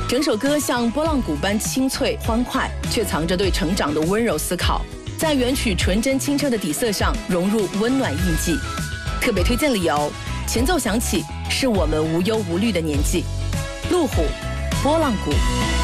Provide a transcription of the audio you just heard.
整首歌像拨浪鼓般清脆欢快，却藏着对成长的温柔思考，在原曲纯真清澈的底色上融入温暖印记。特别推荐理由：前奏响起，是我们无忧无虑的年纪。路虎，拨浪鼓。